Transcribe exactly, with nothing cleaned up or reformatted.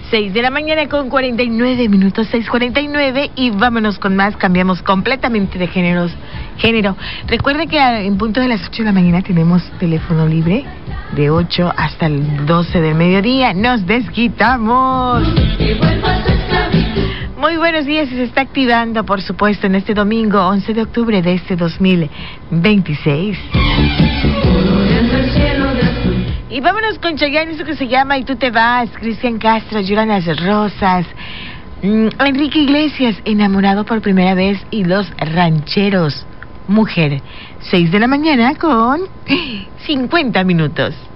seis de la mañana con cuarenta y nueve minutos, seis cuarenta y nueve, y vámonos con más. Cambiamos completamente de géneros, género. Recuerde que en punto de las ocho de la mañana tenemos teléfono libre de ocho hasta el doce del mediodía. Nos desquitamos. Muy buenos días, y se está activando, por supuesto, en este domingo once de octubre de este dos mil veintiséis. Y vámonos con Chayanne, eso que se llama Y tú te vas. Cristian Castro, Lloran las rosas. Mm, Enrique Iglesias, Enamorado por primera vez, y Los Rancheros. Mujer, seis de la mañana con cincuenta minutos.